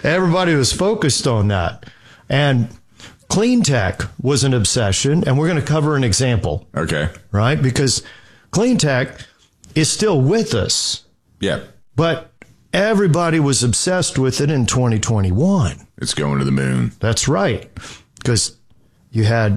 everybody was focused on that. And clean tech was an obsession, and we're going to cover an example. Okay. Right? Because clean tech is still with us. Yeah. But everybody was obsessed with it in 2021. It's going to the moon. That's right. Because you had,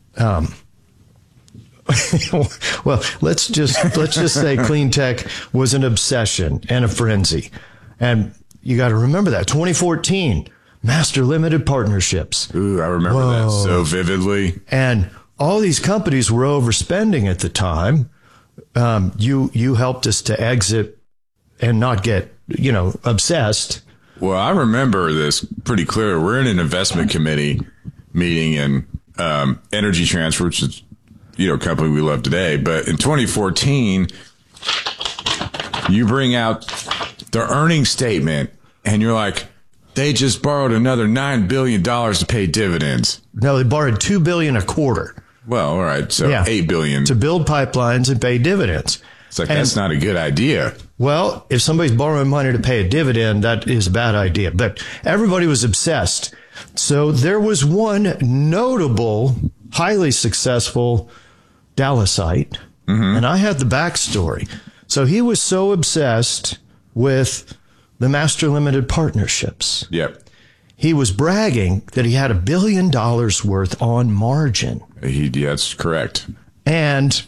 well, let's just say clean tech was an obsession and a frenzy. And you got to remember that 2014, master limited partnerships. Ooh, I remember that so vividly. And all these companies were overspending at the time. You helped us to exit and not get, obsessed. Well, I remember this pretty clear. We're in an investment committee meeting in Energy Transfer, which is, a company we love today. But in 2014, you bring out the earnings statement and you're like, they just borrowed another $9 billion to pay dividends. No, they borrowed $2 billion a quarter. Well, all right. So $8 billion to build pipelines and pay dividends. It's like, that's not a good idea. Well, if somebody's borrowing money to pay a dividend, that is a bad idea. But everybody was obsessed. So there was one notable, highly successful Dallasite, and I had the backstory. So he was so obsessed with the master limited partnerships. Yep. He was bragging that he had $1 billion worth on margin. That's correct. And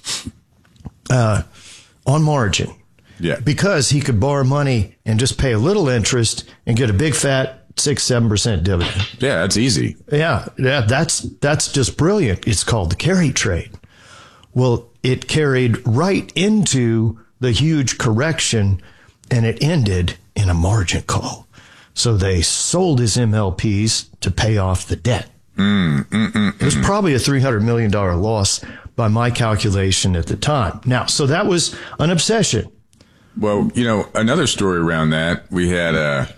on margin. Yeah. Because he could borrow money and just pay a little interest and get a big fat 6-7% dividend. Yeah, that's easy. Yeah, that's just brilliant. It's called the carry trade. Well, it carried right into the huge correction, and it ended in a margin call. So they sold his MLPs to pay off the debt. It was probably a $300 million loss by my calculation at the time. Now, so that was an obsession. Well, another story around that, we had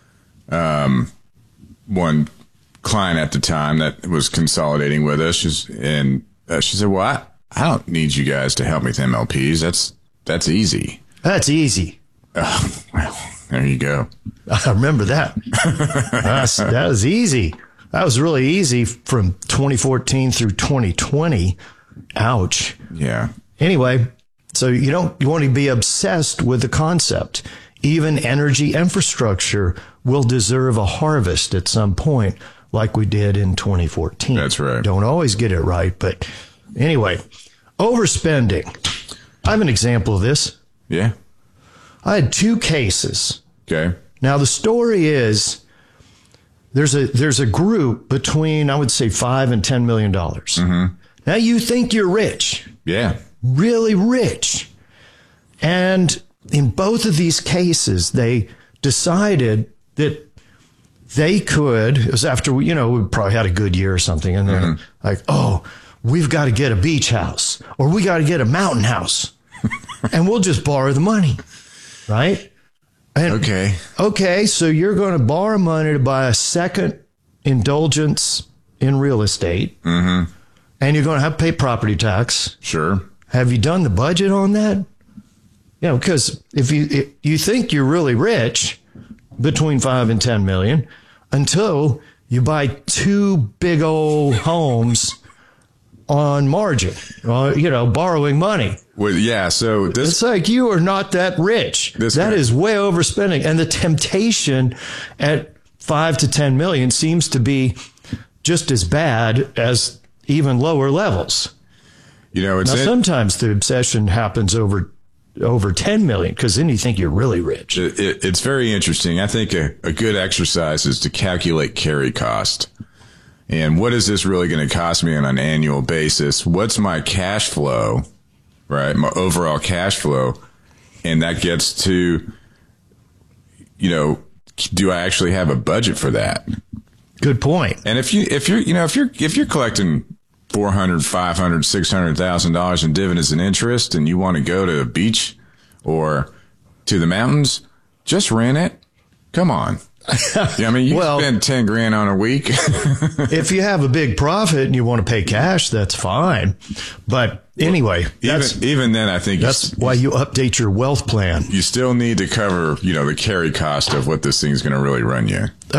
one client at the time that was consolidating with us, she said, well, I don't need you guys to help me with MLPs. That's easy. That's easy. Well, there you go. I remember that. That was easy. That was really easy from 2014 through 2020. Ouch. Yeah. Anyway, so you want to be obsessed with the concept. Even energy infrastructure will deserve a harvest at some point, like we did in 2014. That's right. Don't always get it right, but anyway, overspending. I have an example of this. Yeah. I had 2 cases. Okay. Now the story is there's a group between, I would say, $5 and $10 million. Now you think you're rich. Yeah. Really rich. And in both of these cases, they decided that they could, it was after, we probably had a good year or something. And they're like, oh, we've got to get a beach house or we got to get a mountain house and we'll just borrow the money. Right. And, okay. So you're going to borrow money to buy a second indulgence in real estate. And you're going to have to pay property tax. Sure. Have you done the budget on that? Because if you think you're really rich, between 5 and 10 million, until you buy 2 big old homes on margin, borrowing money. Well, yeah. So it's like you are not that rich. That is way overspending, and the temptation at 5 to 10 million seems to be just as bad as even lower levels. Sometimes the obsession happens over 10 million because then you think you're really rich. It's very interesting. I think a good exercise is to calculate carry cost. And what is this really going to cost me on an annual basis? What's my cash flow, right? My overall cash flow. And that gets to, do I actually have a budget for that? Good point. And if you're collecting $400,000, $500,000, $600,000 in dividends and interest, and you want to go to the beach or to the mountains, just rent it. Come on. Yeah, you spend 10 grand on a week. If you have a big profit and you want to pay cash, that's fine. But anyway, even then, I think that's why you update your wealth plan. You still need to cover, the carry cost of what this thing's going to really run you.